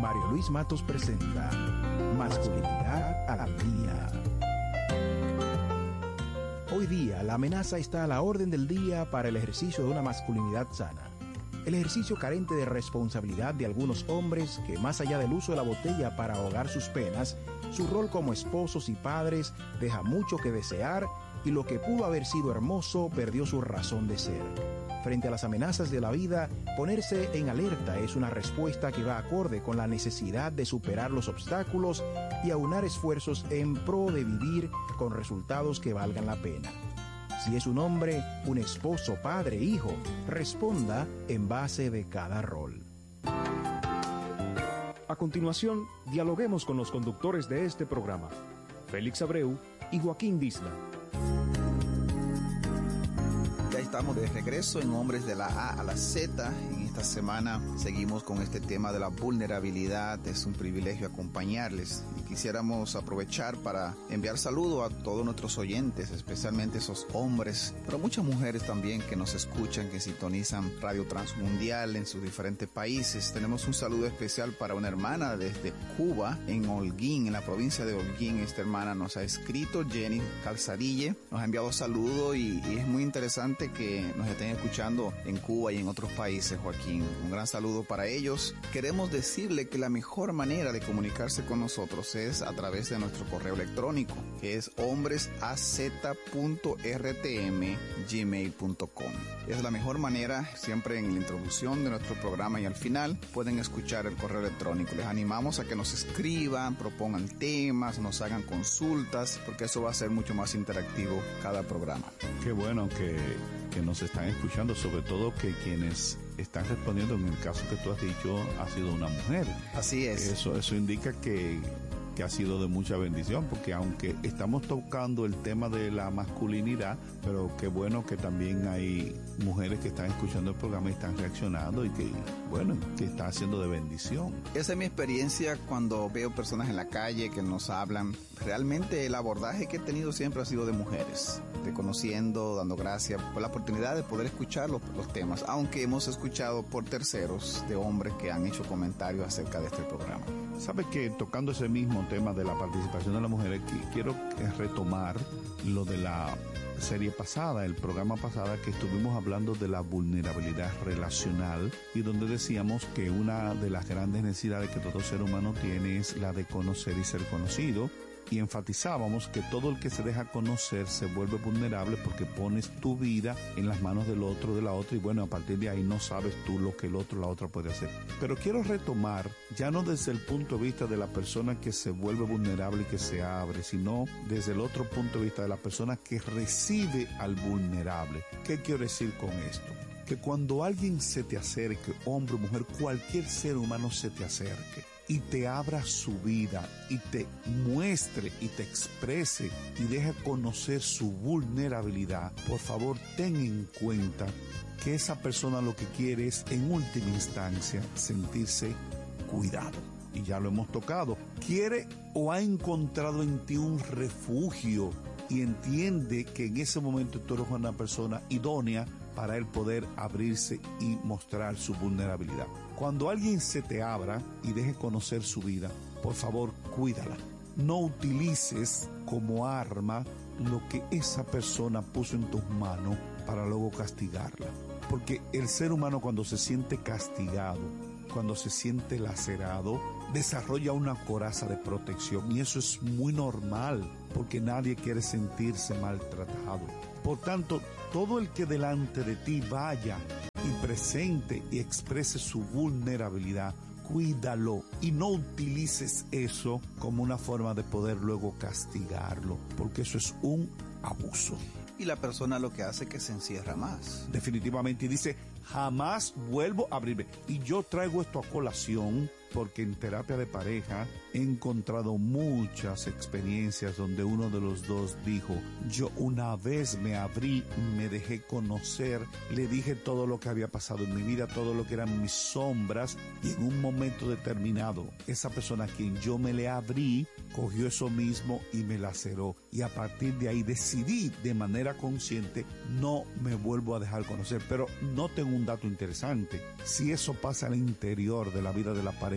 Mario Luis Matos presenta Masculinidad al Día. Hoy día, la amenaza está a la orden del día para el ejercicio de una masculinidad sana. El ejercicio carente de responsabilidad de algunos hombres que, más allá del uso de la botella para ahogar sus penas, su rol como esposos y padres deja mucho que desear y lo que pudo haber sido hermoso perdió su razón de ser. Frente a las amenazas de la vida, ponerse en alerta es una respuesta que va acorde con la necesidad de superar los obstáculos y aunar esfuerzos en pro de vivir con resultados que valgan la pena. Si es un hombre, un esposo, padre, hijo, responda en base de cada rol. A continuación, dialoguemos con los conductores de este programa, Félix Abreu y Joaquín Disla. Ya estamos de regreso en Hombres de la A a la Z. En esta semana seguimos con este tema de la vulnerabilidad. Es un privilegio acompañarles y quisiéramos aprovechar para enviar saludos a todos nuestros oyentes, especialmente esos hombres, pero muchas mujeres también que nos escuchan, que sintonizan Radio Transmundial en sus diferentes países. Tenemos un saludo especial para una hermana desde Cuba, en Holguín, en la provincia de Holguín. Esta hermana nos ha escrito, Jenny Calzadille, nos ha enviado saludos y es muy interesante que nos estén escuchando en Cuba y en otros países, Joaquín. Un gran saludo para ellos. Queremos decirle que la mejor manera de comunicarse con nosotros es a través de nuestro correo electrónico, que es hombresaz.rtm@gmail.com. Es la mejor manera. Siempre en la introducción de nuestro programa y al final pueden escuchar el correo electrónico. Les animamos a que nos escriban, propongan temas, nos hagan consultas, porque eso va a ser mucho más interactivo cada programa. Qué bueno que nos están escuchando, sobre todo que quienes están respondiendo, en el caso que tú has dicho, ha sido una mujer. Así es. Eso indica que ha sido de mucha bendición, porque aunque estamos tocando el tema de la masculinidad, pero qué bueno que también hay mujeres que están escuchando el programa y están reaccionando y que está haciendo de bendición. Esa es mi experiencia cuando veo personas en la calle que nos hablan. Realmente el abordaje que he tenido siempre ha sido de mujeres, reconociendo, dando gracias por la oportunidad de poder escuchar los temas, aunque hemos escuchado por terceros de hombres que han hecho comentarios acerca de este programa. ¿Sabes que tocando ese mismo tema de la participación de las mujeres, quiero retomar lo de la serie pasada, el programa pasada, que estuvimos hablando de la vulnerabilidad relacional y donde decíamos que una de las grandes necesidades que todo ser humano tiene es la de conocer y ser conocido, y enfatizábamos que todo el que se deja conocer se vuelve vulnerable porque pones tu vida en las manos del otro, de la otra, y a partir de ahí no sabes tú lo que el otro, la otra puede hacer. Pero quiero retomar, ya no desde el punto de vista de la persona que se vuelve vulnerable y que se abre, sino desde el otro punto de vista de la persona que recibe al vulnerable. ¿Qué quiero decir con esto? Que cuando alguien se te acerque, hombre o mujer, cualquier ser humano se te acerque y te abra su vida y te muestre y te exprese y deje conocer su vulnerabilidad, por favor ten en cuenta que esa persona lo que quiere es, en última instancia, sentirse cuidado. Y ya lo hemos tocado. Quiere o ha encontrado en ti un refugio y entiende que en ese momento tú eres una persona idónea para él poder abrirse y mostrar su vulnerabilidad. Cuando alguien se te abra y deje conocer su vida, por favor, cuídala. No utilices como arma lo que esa persona puso en tus manos para luego castigarla. Porque el ser humano, cuando se siente castigado, cuando se siente lacerado, desarrolla una coraza de protección, y eso es muy normal porque nadie quiere sentirse maltratado. Por tanto, todo el que delante de ti vaya y presente y exprese su vulnerabilidad, cuídalo y no utilices eso como una forma de poder luego castigarlo, porque eso es un abuso. Y la persona lo que hace es que se encierra más. Definitivamente, y dice, jamás vuelvo a abrirme. Y yo traigo esto a colación porque en terapia de pareja he encontrado muchas experiencias donde uno de los dos dijo, yo una vez me abrí, me dejé conocer, le dije todo lo que había pasado en mi vida, todo lo que eran mis sombras, y en un momento determinado, esa persona a quien yo me le abrí, cogió eso mismo y me laceró, y a partir de ahí decidí de manera consciente, no me vuelvo a dejar conocer. Pero no tengo un dato interesante, si eso pasa al interior de la vida de la pareja,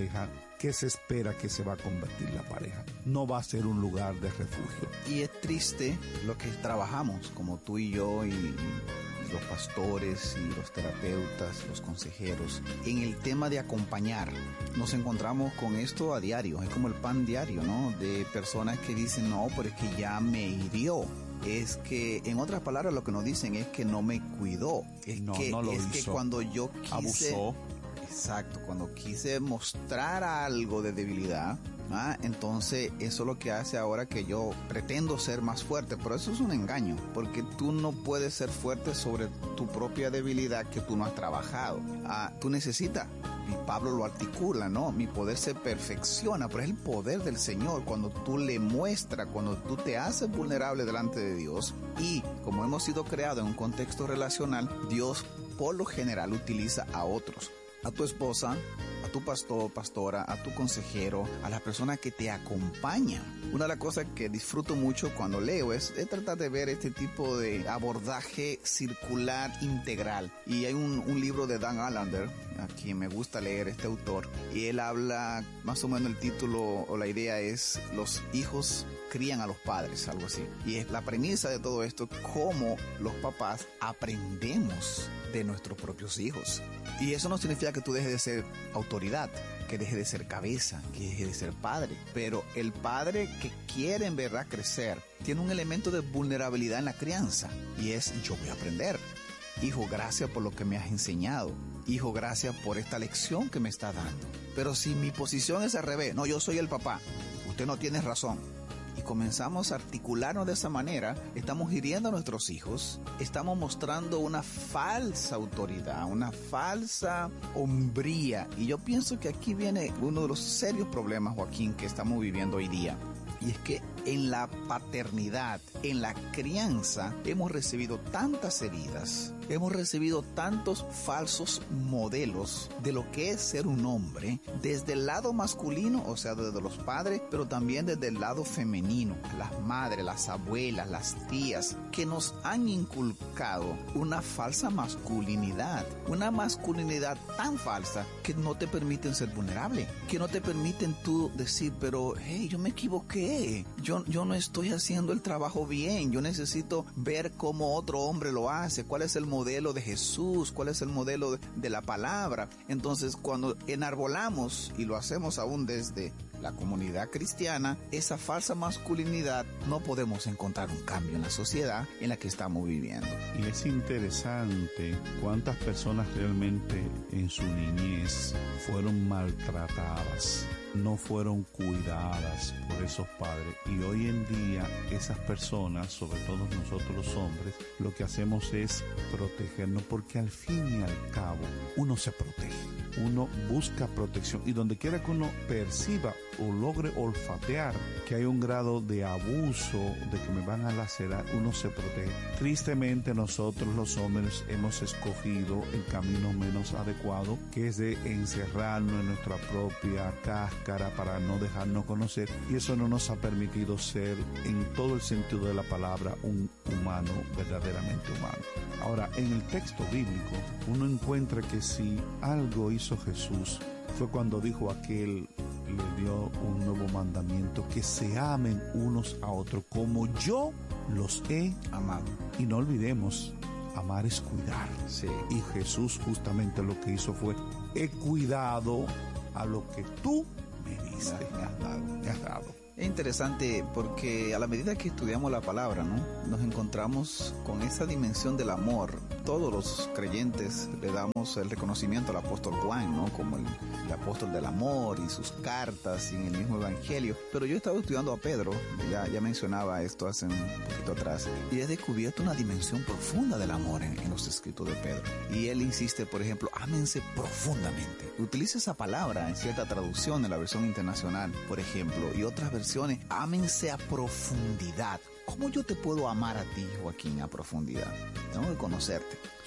pareja, ¿qué se espera que se va a convertir la pareja? No va a ser un lugar de refugio. Y es triste lo que trabajamos, como tú y yo y los pastores y los terapeutas, los consejeros, en el tema de acompañar. Nos encontramos con esto a diario, es como el pan diario, ¿no? De personas que dicen, no, pero es que ya me hirió. Es que, en otras palabras, lo que nos dicen es que no me cuidó. Es que cuando yo quise... Abusó. Exacto, cuando quise mostrar algo de debilidad, entonces eso es lo que hace ahora que yo pretendo ser más fuerte, pero eso es un engaño, porque tú no puedes ser fuerte sobre tu propia debilidad que tú no has trabajado. Tú necesitas, y Pablo lo articula, ¿no? Mi poder se perfecciona, pero es el poder del Señor cuando tú le muestras, cuando tú te haces vulnerable delante de Dios. Y como hemos sido creados en un contexto relacional, Dios por lo general utiliza a otros. A tu esposa, a tu pastor, pastora, a tu consejero, a la persona que te acompaña. Una de las cosas que disfruto mucho cuando leo es tratar de ver este tipo de abordaje circular integral. Y hay un libro de Dan Allender, a quien me gusta leer, este autor, y él habla, más o menos el título o la idea es Los hijos crían a los padres, algo así. Y es la premisa de todo esto, cómo los papás aprendemos de nuestros propios hijos. Y eso no significa que tú dejes de ser autoridad, que dejes de ser cabeza, que dejes de ser padre. Pero el padre que quiere en verdad crecer tiene un elemento de vulnerabilidad en la crianza. Y es, yo voy a aprender. Hijo, gracias por lo que me has enseñado. Hijo, gracias por esta lección que me está dando. Pero si mi posición es al revés, no, yo soy el papá, usted no tiene razón. Y comenzamos a articularnos de esa manera, estamos hiriendo a nuestros hijos, estamos mostrando una falsa autoridad, una falsa hombría. Y yo pienso que aquí viene uno de los serios problemas, Joaquín, que estamos viviendo hoy día. Y es que en la paternidad, en la crianza, hemos recibido tantas heridas, hemos recibido tantos falsos modelos de lo que es ser un hombre, desde el lado masculino, o sea, desde los padres, pero también desde el lado femenino, las madres, las abuelas, las tías, que nos han inculcado una falsa masculinidad, una masculinidad tan falsa que no te permiten ser vulnerable, que no te permiten tú decir, pero hey, yo me equivoqué, yo no estoy haciendo el trabajo bien, yo necesito ver cómo otro hombre lo hace, cuál es el modelo de Jesús, cuál es el modelo de la palabra. Entonces, cuando enarbolamos, y lo hacemos aún desde la comunidad cristiana, esa falsa masculinidad, no podemos encontrar un cambio en la sociedad en la que estamos viviendo. Y es interesante cuántas personas realmente en su niñez fueron maltratadas, no fueron cuidadas por esos padres. Y hoy en día esas personas, sobre todo nosotros los hombres, lo que hacemos es protegernos, porque al fin y al cabo uno se protege, uno busca protección, y donde quiera que uno perciba o logre olfatear que hay un grado de abuso, de que me van a lacerar, uno se protege. Tristemente nosotros los hombres hemos escogido el camino menos adecuado, que es de encerrarnos en nuestra propia cáscara para no dejarnos conocer, y eso no nos ha permitido ser, en todo el sentido de la palabra, un humano verdaderamente humano. Ahora, en el texto bíblico uno encuentra que si algo hizo Jesús fue cuando dijo aquel, le dio un nuevo mandamiento, que se amen unos a otros como yo los he amado. Y no olvidemos, amar es cuidar. Sí. Y Jesús justamente lo que hizo fue, he cuidado a lo que tú me diste, me has dado. Es interesante porque a la medida que estudiamos la palabra, ¿no?, nos encontramos con esa dimensión del amor. Todos los creyentes le damos el reconocimiento al apóstol Juan, ¿no?, como el apóstol del amor, y sus cartas y en el mismo evangelio. Pero yo he estado estudiando a Pedro, ya mencionaba esto hace un poquito atrás, y he descubierto una dimensión profunda del amor en los escritos de Pedro. Y él insiste, por ejemplo, ámense profundamente. Utiliza esa palabra en cierta traducción, en la versión internacional, por ejemplo, y otras versiones, ámense a profundidad. ¿Cómo yo te puedo amar a ti, Joaquín, a profundidad? Tengo que conocerte.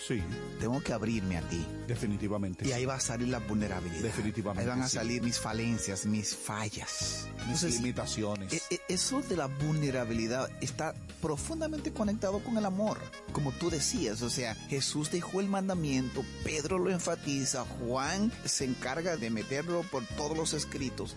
Sí. Tengo que abrirme a ti. Definitivamente. Y ahí va a salir la vulnerabilidad. Definitivamente. Ahí van a salir mis falencias, mis fallas. Mis limitaciones. Eso de la vulnerabilidad está profundamente conectado con el amor. Como tú decías, o sea, Jesús dejó el mandamiento, Pedro lo enfatiza, Juan se encarga de meterlo por todos los escritos.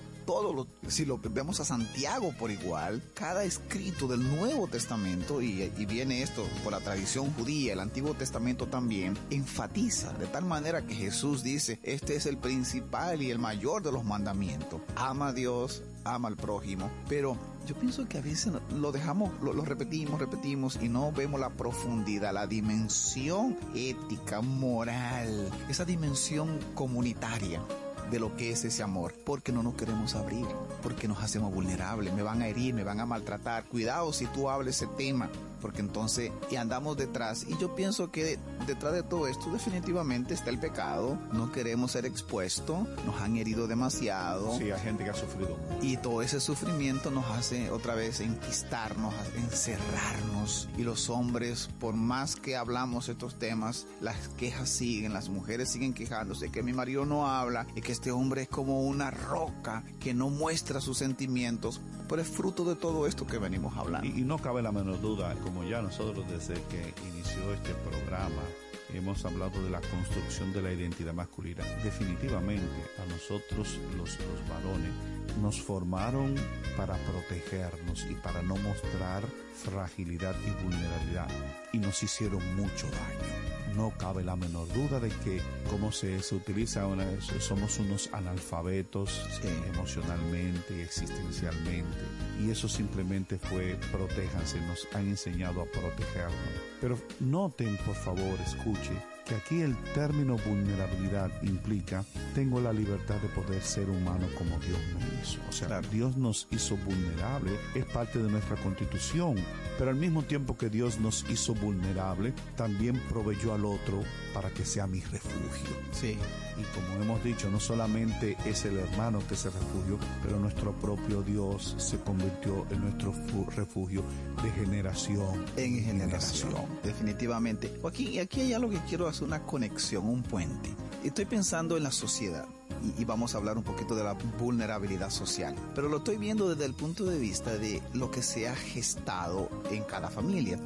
Si lo vemos a Santiago por igual, cada escrito del Nuevo Testamento, y viene esto por la tradición judía, el Antiguo Testamento también, enfatiza de tal manera que Jesús dice, este es el principal y el mayor de los mandamientos. Ama a Dios, ama al prójimo, pero yo pienso que a veces lo dejamos, lo repetimos y no vemos la profundidad, la dimensión ética, moral, esa dimensión comunitaria de lo que es ese amor, porque no nos queremos abrir, porque nos hacemos vulnerables, me van a herir, me van a maltratar, cuidado si tú hablas ese tema, porque entonces y andamos detrás, y yo pienso que detrás de todo esto definitivamente está el pecado, no queremos ser expuestos, nos han herido demasiado. Sí, hay gente que ha sufrido mucho. Y todo ese sufrimiento nos hace otra vez enquistarnos, encerrarnos, y los hombres, por más que hablamos estos temas, las quejas siguen, las mujeres siguen quejándose, que mi marido no habla, y que este hombre es como una roca que no muestra sus sentimientos, pero es fruto de todo esto que venimos hablando. Y no cabe la menor duda, como ya nosotros desde que inició este programa hemos hablado de la construcción de la identidad masculina, definitivamente a nosotros los varones nos formaron para protegernos y para no mostrar fragilidad y vulnerabilidad, y nos hicieron mucho daño. No cabe la menor duda de que como se utiliza, somos unos analfabetos emocionalmente y existencialmente, y eso simplemente fue protéjanse, nos han enseñado a protegernos. Pero noten, por favor, escuche, que aquí el término vulnerabilidad implica tengo la libertad de poder ser humano como Dios me hizo. O sea, claro, Dios nos hizo vulnerable, es parte de nuestra constitución, pero al mismo tiempo que Dios nos hizo vulnerable, también proveyó al otro para que sea mi refugio. Sí. Y como hemos dicho, no solamente es el hermano que es el refugio, pero nuestro propio Dios se convirtió en nuestro refugio de generación en generación. Definitivamente. Aquí hay algo que quiero hacer, una conexión, un puente. Estoy pensando en la sociedad. Y vamos a hablar un poquito de la vulnerabilidad social, pero lo estoy viendo desde el punto de vista de lo que se ha gestado en cada familia,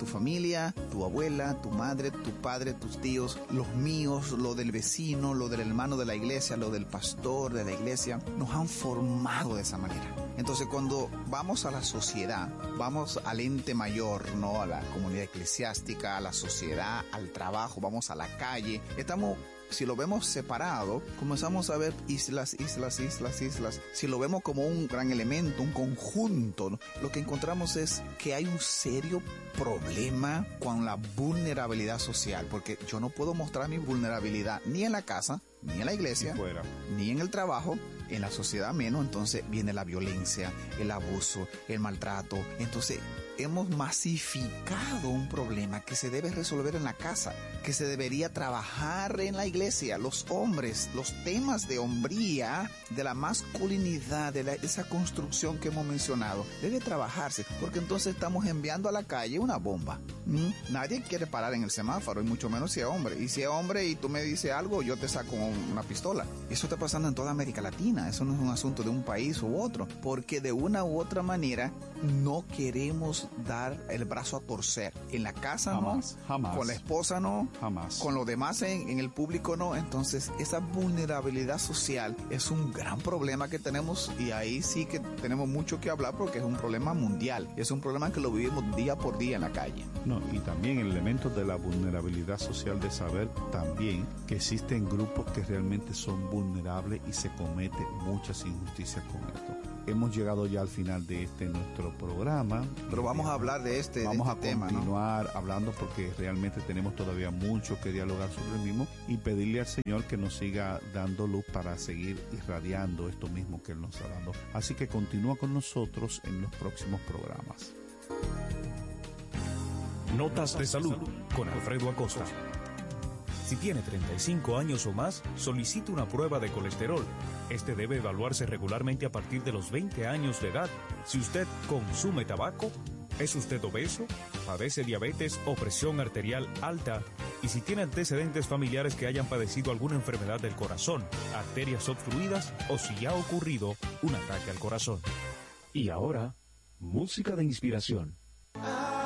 tu abuela, tu madre, tu padre, tus tíos, los míos, lo del vecino, lo del hermano de la iglesia, lo del pastor de la iglesia, nos han formado de esa manera. Entonces cuando vamos a la sociedad, vamos al ente mayor, ¿no? A la comunidad eclesiástica, a la sociedad, al trabajo, vamos a la calle, si lo vemos separado, comenzamos a ver islas. Si lo vemos como un gran elemento, un conjunto, ¿no? Lo que encontramos es que hay un serio problema con la vulnerabilidad social, porque yo no puedo mostrar mi vulnerabilidad ni en la casa, ni en la iglesia, ni en el trabajo, en la sociedad menos. Entonces viene la violencia, el abuso, el maltrato. Entonces hemos masificado un problema que se debe resolver en la casa, que se debería trabajar en la iglesia. Los hombres, los temas de hombría, de la masculinidad, de esa construcción que hemos mencionado, debe trabajarse, porque entonces estamos enviando a la calle una bomba. Nadie quiere parar en el semáforo, y mucho menos si es hombre. Y si es hombre y tú me dices algo, yo te saco una pistola. Eso está pasando en toda América Latina. Eso no es un asunto de un país u otro, porque de una u otra manera no queremos dar el brazo a torcer. En la casa jamás, no, jamás. Con la esposa no, jamás. Con los demás en el público no. Entonces esa vulnerabilidad social es un gran problema que tenemos, y ahí sí que tenemos mucho que hablar, porque es un problema mundial, es un problema que lo vivimos día por día en la calle. No, y también el elemento de la vulnerabilidad social, de saber también que existen grupos que realmente son vulnerables y se cometen muchas injusticias con esto. Hemos llegado ya al final de nuestro programa. Pero vamos a hablar de este tema, ¿no? Vamos a continuar hablando, porque realmente tenemos todavía mucho que dialogar sobre el mismo, y pedirle al Señor que nos siga dando luz para seguir irradiando esto mismo que Él nos está dando. Así que continúa con nosotros en los próximos programas. Notas de salud con Alfredo Acosta. Si tiene 35 años o más, solicite una prueba de colesterol. Este debe evaluarse regularmente a partir de los 20 años de edad. Si usted consume tabaco, ¿Es usted obeso? ¿Padece diabetes o presión arterial alta? Y si tiene antecedentes familiares que hayan padecido alguna enfermedad del corazón, arterias obstruidas o si ya ha ocurrido un ataque al corazón. Y ahora, música de inspiración.